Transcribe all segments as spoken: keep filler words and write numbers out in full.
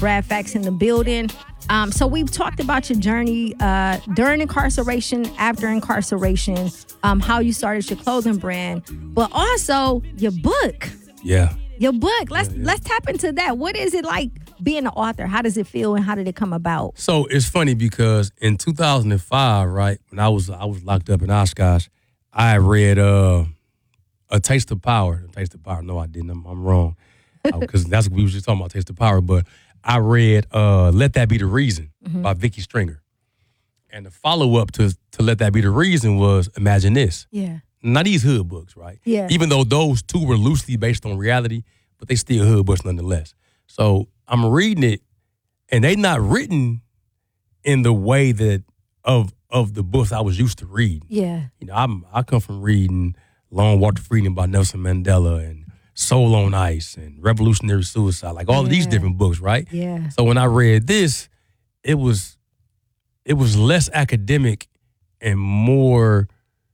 Brad Fax in the building. Um, so we've talked about your journey uh, during incarceration, after incarceration, um, how you started your clothing brand, but also your book. Yeah. Your book. Let's yeah, yeah. let's tap into that. What is it like being an author? How does it feel, and how did it come about? So it's funny because in two thousand five, right, when I was I was locked up in Oshkosh, I read uh, A Taste of Power. A Taste of Power. No, I didn't. I'm, I'm wrong. Because that's what we were just talking about, Taste of Power. But I read uh, Let That Be the Reason mm-hmm. by Vicky Stringer. And the follow-up to, to Let That Be the Reason was Imagine This. Yeah. Not these hood books, right? Yeah. Even though those two were loosely based on reality, but they still hood books nonetheless. So I'm reading it, and they not written in the way that of of the books I was used to reading. Yeah. You know, I'm I come from reading Long Walk to Freedom by Nelson Mandela and Soul on Ice and Revolutionary Suicide, like all yeah. of these different books, right? Yeah. So when I read this, it was it was less academic and more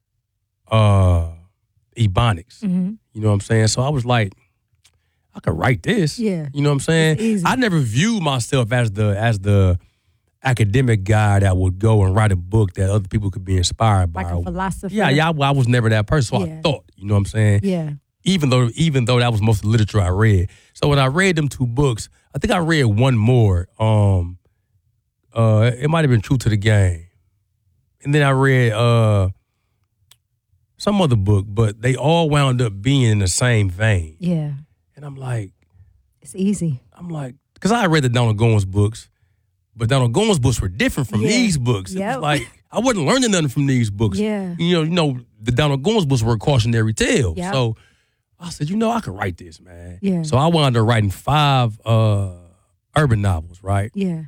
uh ebonics. Mm-hmm. You know what I'm saying? So I was like, I could write this. Yeah. You know what I'm saying? I never viewed myself as the as the academic guy that would go and write a book that other people could be inspired by. Like a philosopher. Yeah, yeah. I, I was never that person. So yeah. I thought, you know what I'm saying? Yeah. Even though even though that was most of the literature I read. So when I read them two books, I think I read one more. Um, uh, it might have been True to the Game. And then I read uh, some other book, but they all wound up being in the same vein. Yeah. And I'm like, it's easy. I'm like, because I read the Donald Goines books, but Donald Goines books were different from yeah. these books. Yep. It was like, I wasn't learning nothing from these books. Yeah. You know, you know, the Donald Goines books were cautionary tales. Yep. So I said, you know, I could write this, man. Yeah. So I wound up writing five uh, urban novels, right? Yeah.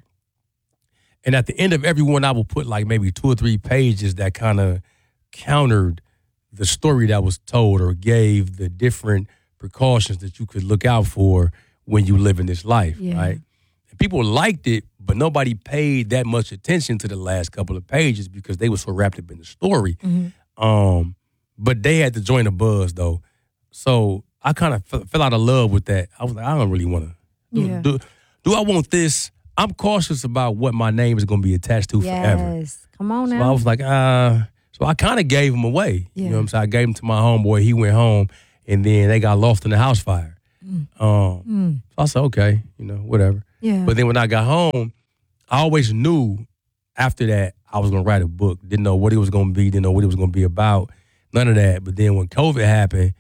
And at the end of every one, I would put like maybe two or three pages that kind of countered the story that was told or gave the different precautions that you could look out for when you live in this life, yeah. right? And people liked it, but nobody paid that much attention to the last couple of pages because they were so wrapped up in the story. Mm-hmm. Um, but they had to join the buzz, though. So I kind of f- fell out of love with that. I was like, I don't really want to. Do, yeah. do, do I want this? I'm cautious about what my name is going to be attached to yes. forever. Yes, come on so now. I was like, uh, so I kind of gave him away. Yeah. You know what I'm saying? I gave him to my homeboy. He went home, and then they got lost in the house fire. Mm. Um, mm. So I said, okay, you know, whatever. Yeah. But then when I got home, I always knew after that I was going to write a book. Didn't know what it was going to be. Didn't know what it was going to be about. None of that. But then when COVID happened,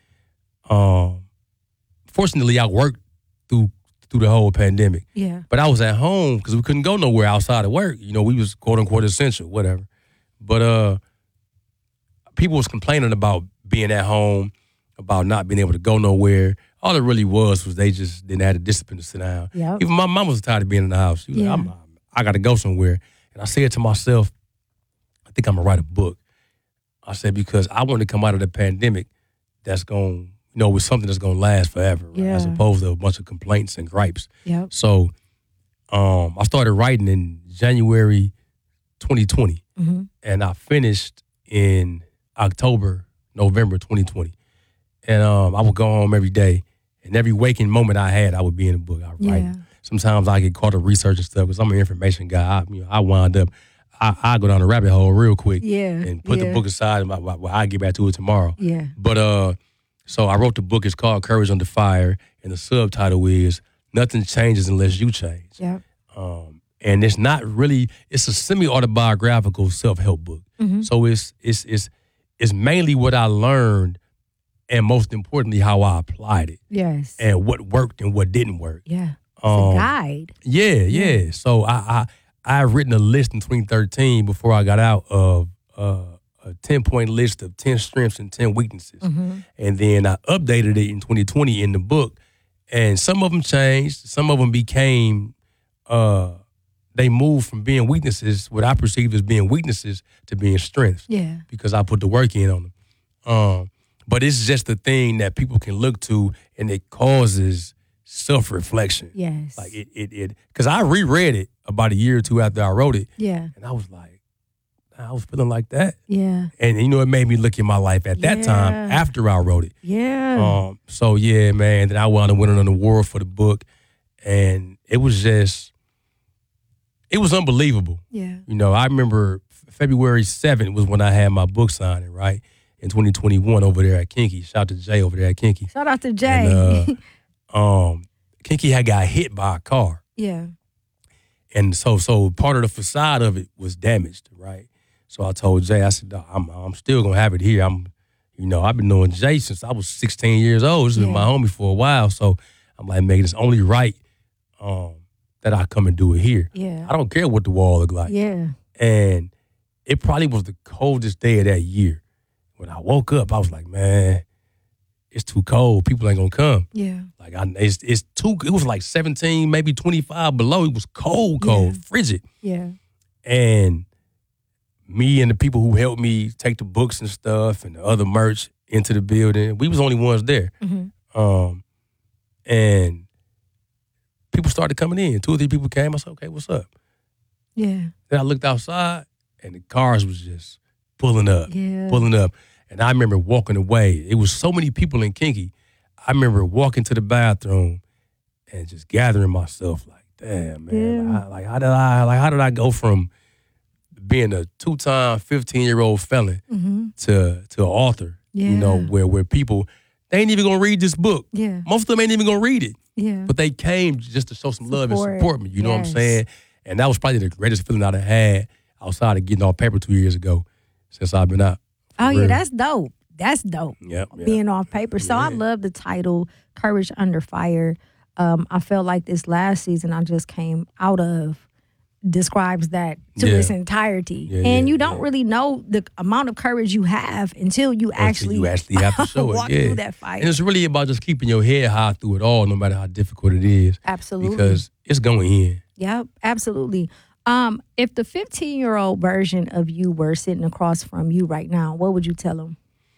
um, fortunately I worked through through the whole pandemic. Yeah. But I was at home because we couldn't go nowhere outside of work. You know, we was quote unquote essential, whatever. But uh, people was complaining about being at home, about not being able to go nowhere. All it really was was they just didn't have the discipline to sit down. Yep. Even my mom was tired of being in the house. She was yeah. like, I'm, I got to go somewhere. And I said to myself, I think I'm going to write a book. I said, because I want to come out of the pandemic that's going, you know, with something that's going to last forever, right? Yeah. As opposed to a bunch of complaints and gripes. Yep. So um, I started writing in January twenty twenty, mm-hmm. and I finished in October, November twenty twenty. And um, I would go home every day, and every waking moment I had, I would be in a book. I would write. Yeah. Sometimes I get caught up researching stuff because I'm an information guy. I, you know, I wind up, I, I go down the rabbit hole real quick. Yeah. And put yeah. the book aside, and I, I get back to it tomorrow. Yeah. But uh, so I wrote the book. It's called Courage Under Fire, and the subtitle is Nothing Changes Unless You Change. Yeah. Um, and it's not really. It's a semi-autobiographical self-help book. Mm-hmm. So it's it's it's it's mainly what I learned, and most importantly, how I applied it. Yes. And what worked and what didn't work. Yeah. It's Um, a guide. Yeah, yeah. yeah. So I I I've written a list in twenty thirteen before I got out of uh, a ten point list of ten strengths and ten weaknesses, Mm-hmm. and then I updated it in twenty twenty in the book, and some of them changed, some of them became uh, they moved from being weaknesses, what I perceived as being weaknesses, to being strengths. Yeah. Because I put the work in on them. Um, but it's just a thing that people can look to, and it causes self-reflection. Yes. Like it, it, it, because I reread it about a year or two after I wrote it, Yeah. and I was like, I was feeling like that, Yeah. and you know, it made me look at my life at that time Yeah. after I wrote it. Yeah. Um, so yeah, man. Then I wound up winning an award for the book, And it was just, it was unbelievable. Yeah. You know, I remember February seventh was when I had my book signing, right? In twenty twenty-one over there at Kinky. Shout out to Jay over there at Kinky. Shout out to Jay. And, uh, um, Kinky had got hit by a car. Yeah. And so so part of the facade of it was damaged, right? So I told Jay, I said, I'm I'm still gonna have it here. I'm, you know, I've been knowing Jay since I was sixteen years old. This has Yeah. been my homie for a while. So I'm like, man, it's only right um, that I come and do it here. Yeah. I don't care what the wall look like. Yeah. And it probably was the coldest day of that year. When I woke up, I was like, man, it's too cold. People ain't gonna come. Yeah. Like I, it's, it's too. It was like seventeen, maybe twenty-five below. It was cold, cold, Yeah. frigid. Yeah. And me and the people who helped me take the books and stuff and the other merch into the building, we was the only ones there. Mm-hmm. Um, and people started coming in. Two or three people came. I said, okay, what's up? Yeah. Then I looked outside, and the cars was just pulling up, Yeah. pulling up. And I remember walking away. It was so many people in Kinky. I remember walking to the bathroom and just gathering myself, like, damn, man, Yeah. like, like how did I, like, how did I go from being a two-time fifteen-year-old felon Mm-hmm. to to an author? Yeah. You know, where where people they ain't even gonna read this book. Yeah. Most of them ain't even gonna read it. Yeah. But they came just to show some love and Support. support me. You know what I'm Yes. saying? And that was probably the greatest feeling I'd have had outside of getting off paper two years ago since I've been out. For Oh, yeah, real. that's dope. That's dope. Yep, yep. Being off paper. So I Yeah. love the title, Courage Under Fire. Um, I felt like this last season I just came out of describes that to Yeah. its entirety. Yeah, and yeah, you don't yeah. really know the amount of courage you have until you Until actually, you actually have to show it. walk Yeah. through that fight. And it's really about just keeping your head high through it all, no matter how difficult it is. Absolutely. Because it's going in. Yep, absolutely. Um, if the fifteen-year-old version of you were sitting across from you right now, what would you tell them?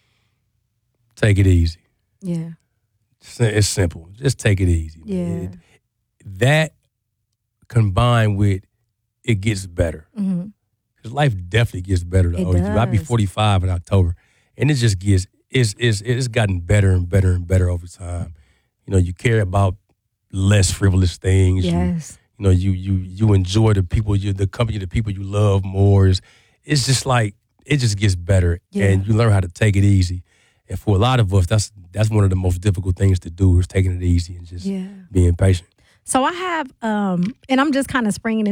Take it easy. Yeah. It's it's simple. Just take it easy. Yeah. man. That combined with it gets better. Mm-hmm. Because life definitely gets better the It older you get. I'll be does. forty-five in October. And it just gets, it's, it's, it's gotten better and better and better over time. You know, you care about less frivolous things. You, Yes. you know, you you you enjoy the people, you the company, the people you love more. It's, it's just like, it just gets better. Yeah. And you learn how to take it easy. And for a lot of us, that's that's one of the most difficult things to do is taking it easy and just Yeah. being patient. So I have, um, and I'm just kind of springing